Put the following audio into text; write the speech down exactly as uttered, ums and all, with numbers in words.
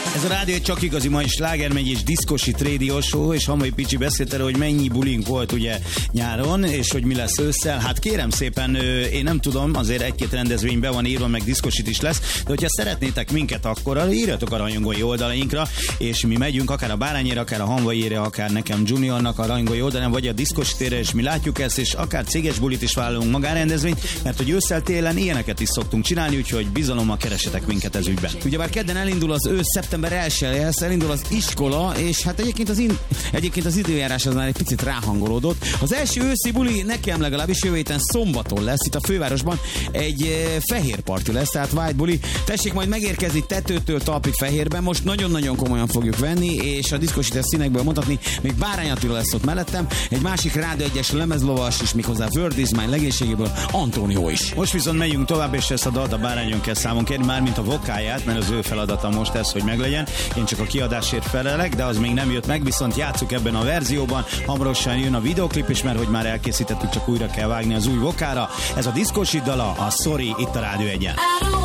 Ez a rádió egy csak igazi mai slágermegy és diszkosit rádió show, és Hamvai Picsi beszélt erről, hogy mennyi bulink volt ugye nyáron, és hogy mi lesz ősszel. Hát kérem szépen, én nem tudom, azért egy-két rendezvény be van írva, meg diszkosit is lesz, de hogyha szeretnétek minket, akkor írjatok a rajongói oldalainkra, és mi megyünk akár a Bárányére, akár a Hamvaiére, akár nekem Juniornak a rajongói oldalán, vagy a diszkositére, és mi látjuk ezt, és akár céges bulit is vállalunk, magánrendezvényt, mert hogy ősszel télen ilyeneket is szoktunk csinálni, úgyhogy bizalommal keresetek minket ez ügyben. Ugyebár kedden elindul az ősz, szeptember elsejéhez elindul az iskola, és hát egyébként az, in, egyébként az időjárás az már egy picit ráhangolódott. Az első őszi buli nekem legalábbis jövő héten szombaton lesz, itt a fővárosban egy e, fehér parti lesz, tehát White buli. Tessék majd megérkezni tetőtől talpig fehérben, most nagyon-nagyon komolyan fogjuk venni, és a diszkosítás színekből mondhatni, még Bárány Attila lesz ott mellettem, egy másik Rádió egyes lemezlovas is, méghozzá World is Mine legénységéből Antónió is. Most viszont megyünk tovább, és ezt a dalt a Bárányon kell számon kérni, mármint a vokáját, mert az ő feladata most ez, hogy meglegyen. Én csak a kiadásért felelek, de az még nem jött meg, viszont játsszuk ebben a verzióban. Hamarosan jön a videoklip is, mert hogy már elkészítettük, csak újra kell vágni az új vokára. Ez a diszkosit dala, a Sorry, itt a Rádió egyen.